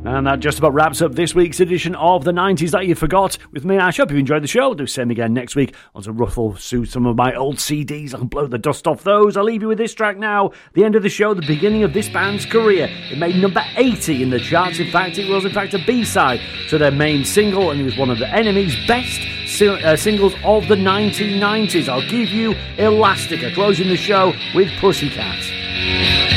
And that just about wraps up this week's edition of the 90s That You Forgot with me, Ash. Hope you enjoyed the show. Do same again next week. On to ruffle through some of my old CDs. I can blow the dust off those. I'll leave you with this track now. The end of the show, the beginning of this band's career. It made number 80 in the charts. In fact, it was a B-side to their main single, and it was one of the Enemy's best singles of the 1990s. I'll give you Elastica, closing the show with Pussycat.